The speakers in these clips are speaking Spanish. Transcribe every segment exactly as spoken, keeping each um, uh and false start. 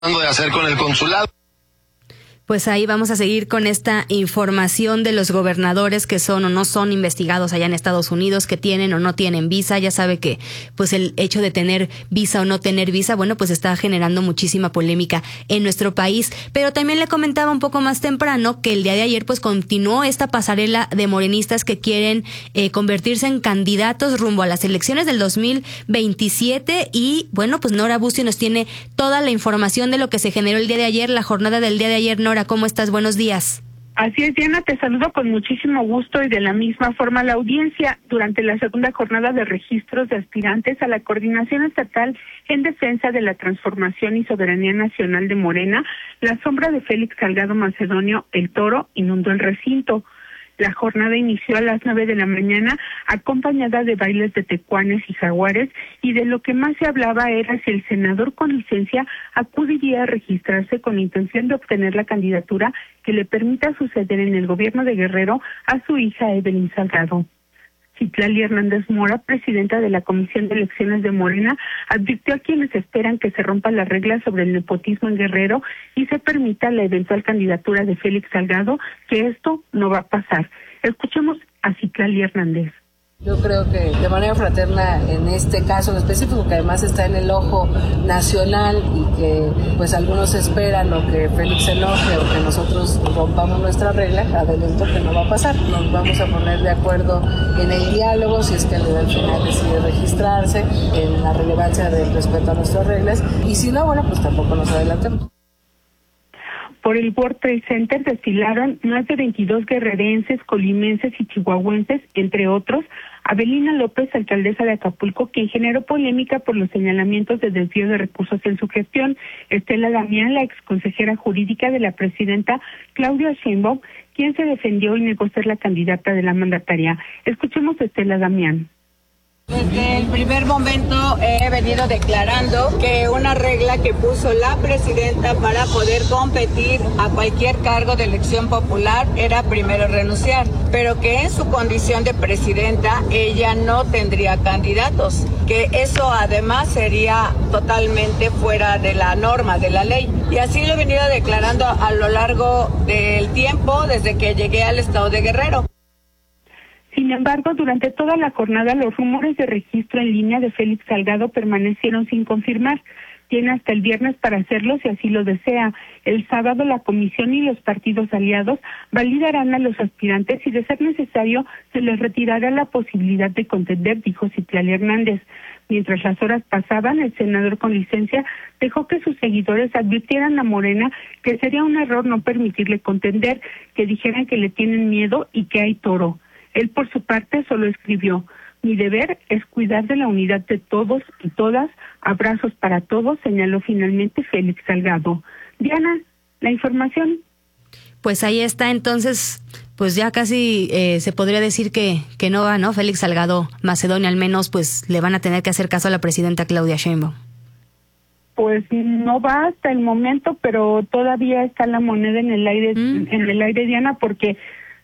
de hacer con el consulado. Pues ahí vamos a seguir con esta información de los gobernadores que son o no son investigados allá en Estados Unidos, que tienen o no tienen visa. Ya sabe que pues el hecho de tener visa o no tener visa, bueno, pues está generando muchísima polémica en nuestro país. Pero también le comentaba un poco más temprano que el día de ayer pues continuó esta pasarela de morenistas que quieren eh, convertirse en candidatos rumbo a las elecciones del dos mil veintisiete. Y bueno, pues Nora Bucio nos tiene toda la información de lo que se generó el día de ayer, la jornada del día de ayer. Nora, ¿cómo estás? Buenos días. Así es, Diana, te saludo con muchísimo gusto y de la misma forma la audiencia. Durante la segunda jornada de registros de aspirantes a la Coordinación Estatal en Defensa de la Transformación y Soberanía Nacional de Morena, la sombra de Félix Salgado Macedonio, el Toro, inundó el recinto. La jornada inició a las nueve de la mañana acompañada de bailes de tecuanes y jaguares, y de lo que más se hablaba era si el senador con licencia acudiría a registrarse con la intención de obtener la candidatura que le permita suceder en el gobierno de Guerrero a su hija Evelyn Salgado. Citlali Hernández Mora, presidenta de la Comisión de Elecciones de Morena, advirtió a quienes esperan que se rompan las reglas sobre el nepotismo en Guerrero y se permita la eventual candidatura de Félix Salgado, que esto no va a pasar. Escuchemos a Citlali Hernández. Yo creo que de manera fraterna en este caso en específico, que además está en el ojo nacional y que pues algunos esperan o que Félix se enoje o que nosotros rompamos nuestra regla, adelanto que no va a pasar. Nos vamos a poner de acuerdo en el diálogo si es que al final decide registrarse, en la relevancia del respeto a nuestras reglas, y si no, bueno, pues tampoco nos adelantemos. Por el World Trade Center desfilaron más de veintidós guerrerenses, colimenses y chihuahuenses, entre otros. Avelina López, alcaldesa de Acapulco, quien generó polémica por los señalamientos de desvío de recursos en su gestión. Estela Damián, la exconsejera jurídica de la presidenta Claudia Sheinbaum, quien se defendió y negó ser la candidata de la mandataria. Escuchemos a Estela Damián. Desde el primer momento he venido declarando que una regla que puso la presidenta para poder competir a cualquier cargo de elección popular era primero renunciar, pero que en su condición de presidenta ella no tendría candidatos, que eso además sería totalmente fuera de la norma, de la ley. Y así lo he venido declarando a lo largo del tiempo desde que llegué al estado de Guerrero. Sin embargo, durante toda la jornada, los rumores de registro en línea de Félix Salgado permanecieron sin confirmar. Tiene hasta el viernes para hacerlo si así lo desea. El sábado, la comisión y los partidos aliados validarán a los aspirantes y, de ser necesario, se les retirará la posibilidad de contender, dijo Citlali Hernández. Mientras las horas pasaban, el senador con licencia dejó que sus seguidores advirtieran a Morena que sería un error no permitirle contender, que dijeran que le tienen miedo y que hay toro. Él, por su parte, solo escribió: mi deber es cuidar de la unidad de todos y todas. Abrazos para todos, señaló finalmente Félix Salgado. Diana, la información. Pues ahí está, entonces, pues ya casi eh, se podría decir que, que no va, ¿no? Félix Salgado Macedonio, al menos, pues le van a tener que hacer caso a la presidenta Claudia Sheinbaum. Pues no va hasta el momento, pero todavía está la moneda en el aire, mm. en el aire, Diana, porque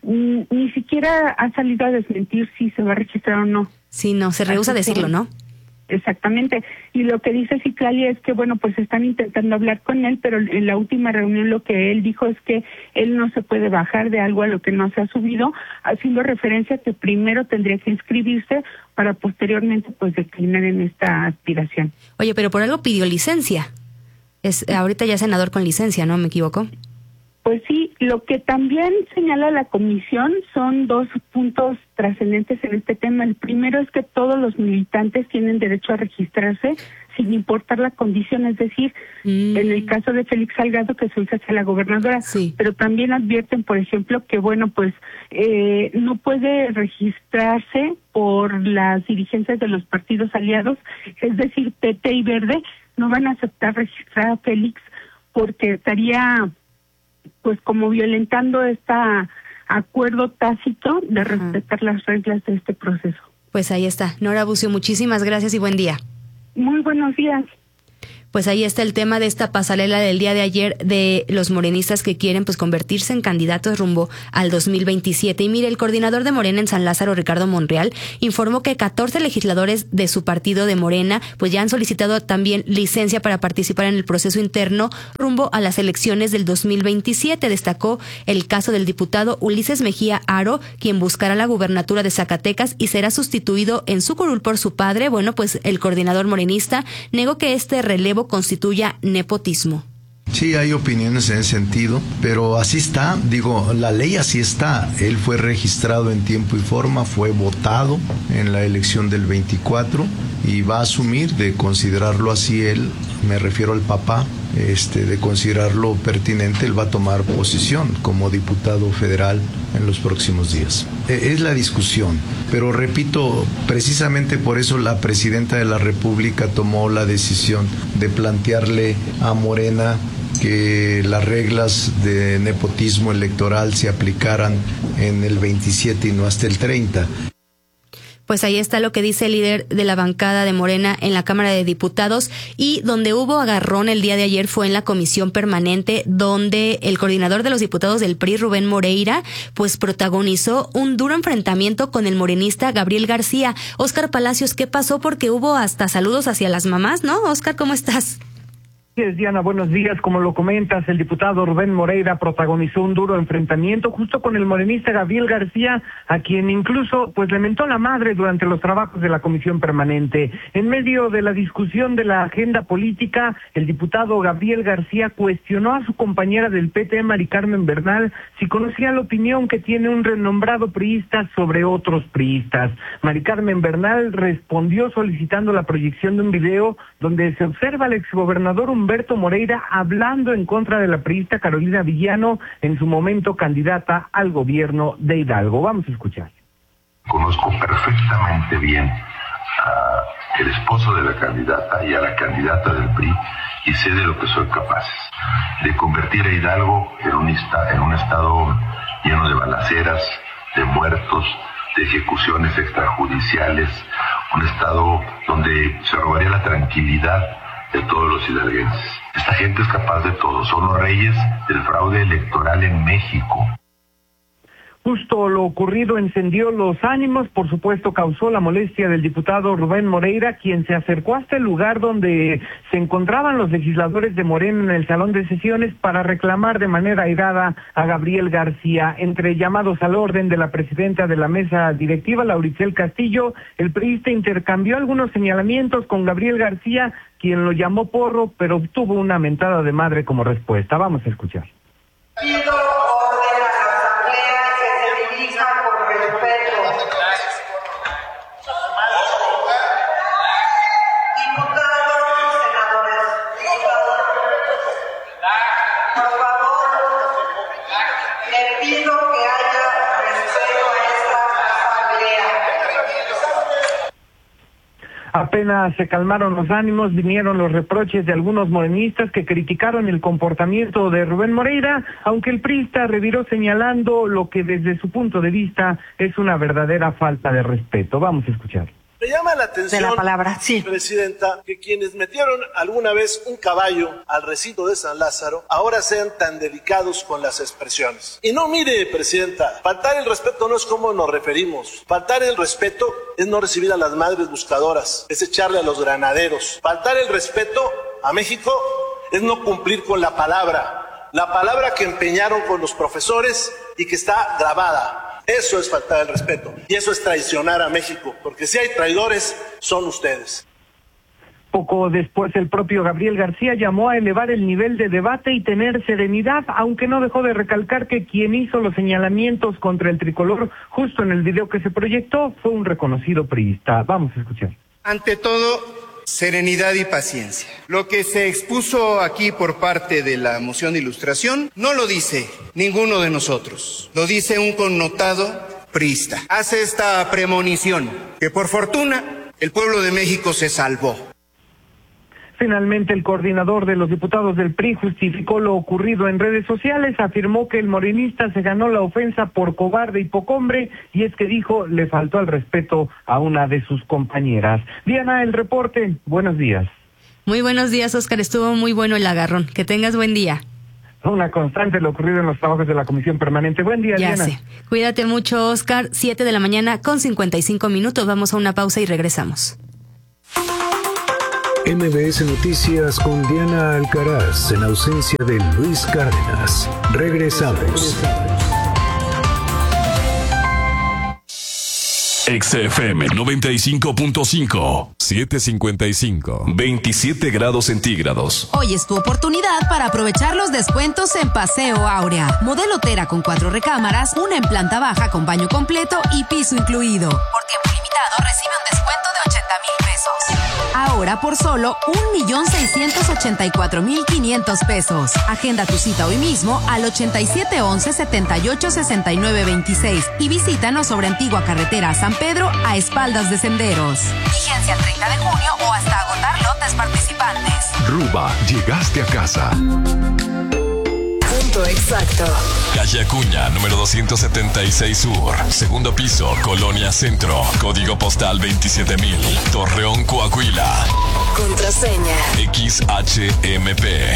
ni siquiera ha salido a desmentir si se va a registrar o no. Sí, no, se rehúsa a decirlo, ¿no? Exactamente. Y lo que dice Citlali es que, bueno, pues están intentando hablar con él, pero en la última reunión lo que él dijo es que él no se puede bajar de algo a lo que no se ha subido, haciendo referencia a que primero tendría que inscribirse para posteriormente, pues, declinar en esta aspiración. Oye, pero por algo pidió licencia. Es ahorita ya senador con licencia, ¿no? ¿Me equivoco? Pues sí, lo que también señala la comisión son dos puntos trascendentes en este tema. El primero es que todos los militantes tienen derecho a registrarse sin importar la condición, es decir, mm. en el caso de Félix Salgado, que su hija sea la gobernadora, sí. Pero también advierten, por ejemplo, que bueno, pues eh, no puede registrarse por las dirigencias de los partidos aliados, es decir, P T y Verde, no van a aceptar registrar a Félix porque estaría pues como violentando este acuerdo tácito de Ajá. respetar las reglas de este proceso. Pues ahí está. Nora Bucio, muchísimas gracias y buen día. Muy buenos días. Pues ahí está el tema de esta pasarela del día de ayer de los morenistas que quieren pues convertirse en candidatos rumbo al dos mil veintisiete. Y mire, el coordinador de Morena en San Lázaro, Ricardo Monreal, informó que catorce legisladores de su partido de Morena pues ya han solicitado también licencia para participar en el proceso interno rumbo a las elecciones del dos mil veintisiete. Destacó el caso del diputado Ulises Mejía Aro, quien buscará la gubernatura de Zacatecas y será sustituido en su curul por su padre. Bueno, pues el coordinador morenista negó que este relevo constituya nepotismo. Sí, hay opiniones en ese sentido, pero así está, digo, la ley así está. Él fue registrado en tiempo y forma, fue votado en la elección del veinticuatro y va a asumir de considerarlo así él, me refiero al papá, este, de considerarlo pertinente, él va a tomar posición como diputado federal en los próximos días. Es la discusión, pero repito, precisamente por eso la presidenta de la República tomó la decisión de plantearle a Morena que las reglas de nepotismo electoral se aplicaran en el veintisiete y no hasta el treinta. Pues ahí está lo que dice el líder de la bancada de Morena en la Cámara de Diputados, y donde hubo agarrón el día de ayer fue en la comisión permanente, donde el coordinador de los diputados del P R I, Rubén Moreira, pues protagonizó un duro enfrentamiento con el morenista Gabriel García. Óscar Palacios, ¿qué pasó? Porque hubo hasta saludos hacia las mamás, ¿no? Óscar, ¿cómo estás? Diana, buenos días. Como lo comentas, el diputado Rubén Moreira protagonizó un duro enfrentamiento justo con el morenista Gabriel García, a quien incluso pues le mentó la madre durante los trabajos de la comisión permanente. En medio de la discusión de la agenda política, el diputado Gabriel García cuestionó a su compañera del P T, Mari Carmen Bernal, si conocía la opinión que tiene un renombrado priista sobre otros priistas. Mari Carmen Bernal respondió solicitando la proyección de un video donde se observa al exgobernador Humberto Moreira hablando en contra de la priista Carolina Villano, en su momento candidata al gobierno de Hidalgo. Vamos a escuchar. Conozco perfectamente bien al esposo de la candidata y a la candidata del P R I y sé de lo que soy capaz de convertir a Hidalgo en un, en un estado lleno de balaceras, de muertos, de ejecuciones extrajudiciales, un estado donde se robaría la tranquilidad de todos los hidalguenses. Esta gente es capaz de todo, son los reyes del fraude electoral en México. Justo lo ocurrido encendió los ánimos, por supuesto causó la molestia del diputado Rubén Moreira, quien se acercó hasta el lugar donde se encontraban los legisladores de Morena en el salón de sesiones para reclamar de manera airada a Gabriel García. Entre llamados al orden de la presidenta de la mesa directiva, Lauricel Castillo, el priista intercambió algunos señalamientos con Gabriel García, quien lo llamó porro, pero obtuvo una mentada de madre como respuesta. Vamos a escuchar. Pido orden a la asamblea que se dirija con respeto. Diputados, senadores, por favor, le pido que haya respeto a esta asamblea. Apenas se calmaron los ánimos, vinieron los reproches de algunos morenistas que criticaron el comportamiento de Rubén Moreira, aunque el priista reviró señalando lo que desde su punto de vista es una verdadera falta de respeto. Vamos a escuchar. Me llama la atención, de la palabra, sí, Presidenta, que quienes metieron alguna vez un caballo al recinto de San Lázaro ahora sean tan delicados con las expresiones. Y no, mire, Presidenta, faltar el respeto no es como nos referimos. Faltar el respeto es no recibir a las madres buscadoras, es echarle a los granaderos. Faltar el respeto a México es no cumplir con la palabra, la palabra que empeñaron con los profesores y que está grabada. Eso es faltar el respeto y eso es traicionar a México, porque si hay traidores, son ustedes. Poco después, el propio Gabriel García llamó a elevar el nivel de debate y tener serenidad, aunque no dejó de recalcar que quien hizo los señalamientos contra el tricolor justo en el video que se proyectó fue un reconocido priista. Vamos a escuchar. Ante todo, serenidad y paciencia. Lo que se expuso aquí por parte de la moción de ilustración no lo dice ninguno de nosotros, lo dice un connotado priista. Hace esta premonición que por fortuna el pueblo de México se salvó. Finalmente, el coordinador de los diputados del P R I justificó lo ocurrido en redes sociales, afirmó que el morenista se ganó la ofensa por cobarde y poco hombre, y es que dijo le faltó el respeto a una de sus compañeras. Diana, el reporte, buenos días. Muy buenos días, Oscar. Estuvo muy bueno el agarrón. Que tengas buen día. Una constante lo ocurrido en los trabajos de la Comisión Permanente. Buen día, ya Diana. Sé. Cuídate mucho, Oscar. Siete de la mañana con cincuenta y cinco minutos. Vamos a una pausa y regresamos. M B S Noticias con Diana Alcaraz en ausencia de Luis Cárdenas. Regresamos. X F M noventa y cinco punto cinco, siete cincuenta y cinco, veintisiete grados centígrados. Hoy es tu oportunidad para aprovechar los descuentos en Paseo Áurea. Modelo Tera con cuatro recámaras, una en planta baja con baño completo y piso incluido. Por tiempo limitado recibe un descuento de ochenta mil pesos. Ahora por solo un millón seiscientos ochenta y cuatro mil quinientos pesos. Agenda tu cita hoy mismo al ochenta y siete once setenta y ocho sesenta y nueve veintiséis y visítanos sobre Antigua Carretera a San Pedro a espaldas de Senderos. Vigencia el treinta de junio o hasta agotar lotes participantes. Ruba, llegaste a casa. Punto exacto. Calle Acuña, número doscientos setenta y seis Sur. Segundo piso, Colonia Centro. Código postal veintisiete mil. Torreón, Coahuila. Contraseña X H M P.